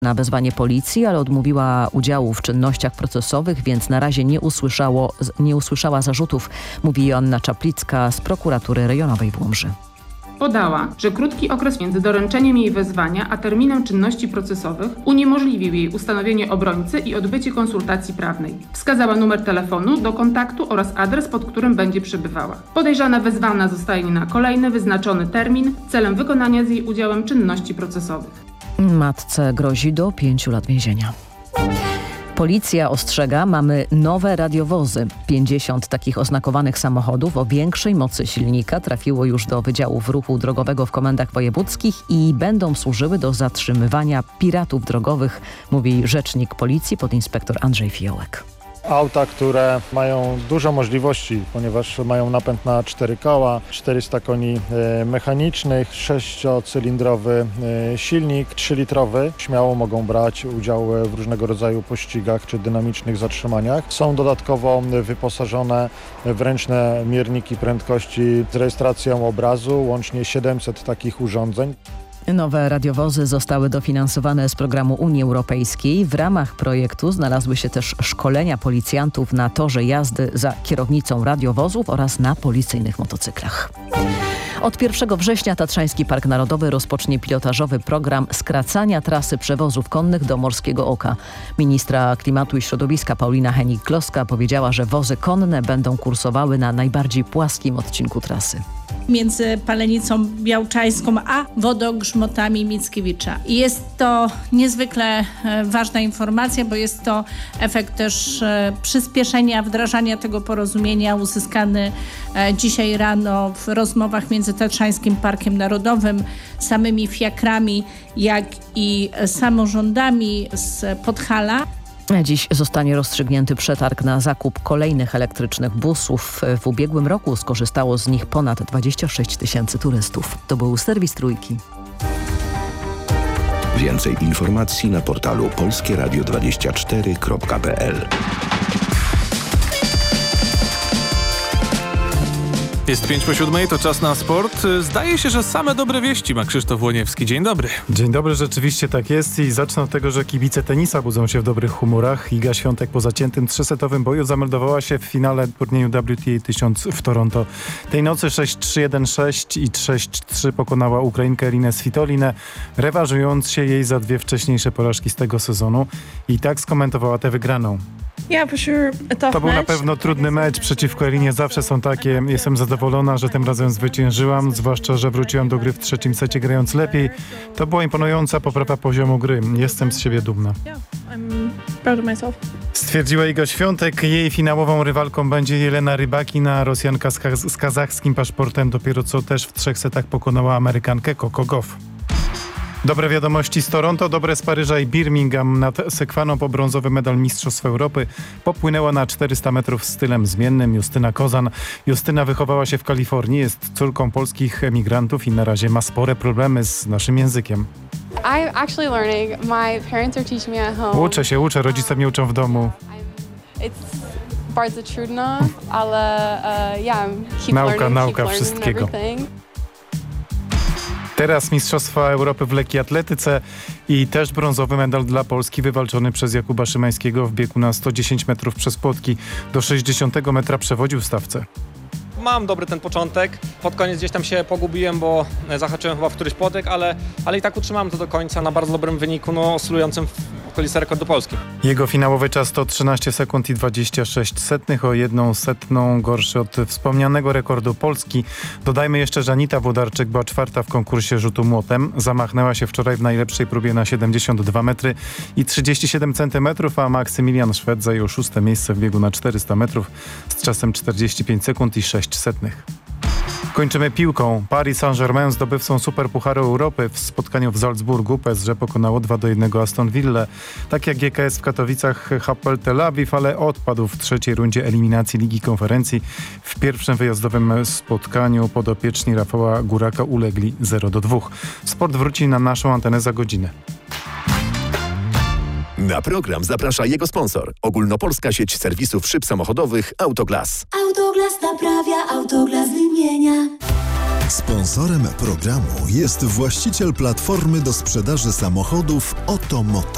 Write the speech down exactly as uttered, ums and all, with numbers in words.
na wezwanie policji, ale odmówiła udziału w czynnościach procesowych, więc na razie nie, usłyszało, nie usłyszała zarzutów, mówi Joanna Czaplicka z prokuratury rejonowej w Łomży. Podała, że krótki okres między doręczeniem jej wezwania a terminem czynności procesowych uniemożliwił jej ustanowienie obrońcy i odbycie konsultacji prawnej. Wskazała numer telefonu do kontaktu oraz adres, pod którym będzie przebywała. Podejrzana wezwana zostaje na kolejny wyznaczony termin celem wykonania z jej udziałem czynności procesowych. Matce grozi do pięciu lat więzienia. Policja ostrzega, mamy nowe radiowozy. pięćdziesiąt takich oznakowanych samochodów o większej mocy silnika trafiło już do Wydziałów Ruchu Drogowego w komendach wojewódzkich i będą służyły do zatrzymywania piratów drogowych, mówi rzecznik policji podinspektor Andrzej Fiołek. Auta, które mają dużo możliwości, ponieważ mają napęd na cztery koła, czterysta koni mechanicznych, sześciocylindrowy silnik, trzylitrowy. Śmiało mogą brać udział w różnego rodzaju pościgach czy dynamicznych zatrzymaniach. Są dodatkowo wyposażone w ręczne mierniki prędkości z rejestracją obrazu, łącznie siedemset takich urządzeń. Nowe radiowozy zostały dofinansowane z programu Unii Europejskiej. W ramach projektu znalazły się też szkolenia policjantów na torze jazdy za kierownicą radiowozów oraz na policyjnych motocyklach. Od pierwszego września Tatrzański Park Narodowy rozpocznie pilotażowy program skracania trasy przewozów konnych do Morskiego Oka. Ministra Klimatu i Środowiska Paulina Hennig-Kloska powiedziała, że wozy konne będą kursowały na najbardziej płaskim odcinku trasy. Między Palenicą Białczańską a Wodogrzmotami Mickiewicza. I jest to niezwykle ważna informacja, bo jest to efekt też przyspieszenia wdrażania tego porozumienia uzyskany dzisiaj rano w rozmowach między Tatrzańskim Parkiem Narodowym, samymi fiakrami, jak i samorządami z Podhala. Dziś zostanie rozstrzygnięty przetarg na zakup kolejnych elektrycznych busów. W ubiegłym roku skorzystało z nich ponad dwadzieścia sześć tysięcy turystów. To był serwis Trójki. Więcej informacji na portalu polskie radio dwadzieścia cztery kropka p l. Jest pięć po siódmej, to czas na sport. Zdaje się, że same dobre wieści ma Krzysztof Łoniewski. Dzień dobry. Dzień dobry, rzeczywiście tak jest i zacznę od tego, że kibice tenisa budzą się w dobrych humorach. Iga Świątek po zaciętym trzysetowym boju zameldowała się w finale turnieju W T A tysiąc w Toronto. Tej nocy sześć trzy jeden sześć i sześć trzy pokonała Ukrainkę Rinę Svitolinę, rewanżując się jej za dwie wcześniejsze porażki z tego sezonu i tak skomentowała tę wygraną. To był na pewno trudny mecz, przeciwko Elinie zawsze są takie. Jestem zadowolona, że tym razem zwyciężyłam, zwłaszcza, że wróciłam do gry w trzecim secie grając lepiej. To była imponująca poprawa poziomu gry. Jestem z siebie dumna. Stwierdziła Iga Świątek. Jej finałową rywalką będzie Jelena Rybakina, Rosjanka z, kaz- z kazachskim paszportem. Dopiero co też w trzech setach pokonała Amerykankę Coco Gauff. Dobre wiadomości z Toronto, dobre z Paryża i Birmingham. Nad Sekwaną po brązowy medal Mistrzostw Europy popłynęła na czterysta metrów stylem zmiennym Justyna Kozan. Justyna wychowała się w Kalifornii, jest córką polskich emigrantów i na razie ma spore problemy z naszym językiem. I'm actually learning. My parents are teaching me at home. Uczę się, uczę, rodzice mnie uczą w domu. I'm, it's bardzo trudno, ale uh, yeah, keep nauka, learning, nauka keep wszystkiego. everything. Teraz Mistrzostwa Europy w lekkiej atletyce i też brązowy medal dla Polski wywalczony przez Jakuba Szymańskiego w biegu na sto dziesięć metrów przez płotki. Do sześćdziesiątego metra przewodził w stawce. Mam dobry ten początek. Pod koniec gdzieś tam się pogubiłem, bo zahaczyłem chyba w któryś płotek, ale, ale i tak utrzymałem to do końca na bardzo dobrym wyniku, no oscylującym w okolicy rekordu Polski. Jego finałowy czas to trzynaście sekund i dwadzieścia sześć setnych, o jedną setną gorszy od wspomnianego rekordu Polski. Dodajmy jeszcze, że Anita Włodarczyk była czwarta w konkursie rzutu młotem. Zamachnęła się wczoraj w najlepszej próbie na siedemdziesiąt dwa metry i trzydzieści siedem centymetrów, a Maksymilian Szwed zajął szóste miejsce w biegu na czterysta metrów z czasem czterdzieści pięć sekund i sześć setnych. Kończymy piłką. Paris Saint-Germain zdobywcą Superpucharu Europy w spotkaniu w Salzburgu P S G pokonało dwa do jednego Aston Villę. Tak jak G K S w Katowicach Hapoel Tel Awiw, ale odpadł w trzeciej rundzie eliminacji Ligi Konferencji. W pierwszym wyjazdowym spotkaniu podopieczni Rafała Góraka ulegli zero do dwóch. Sport wróci na naszą antenę za godzinę. Na program zaprasza jego sponsor. Ogólnopolska sieć serwisów szyb samochodowych Autoglas. Autoglas naprawia, Autoglas wymienia. Sponsorem programu jest właściciel platformy do sprzedaży samochodów Otomoto.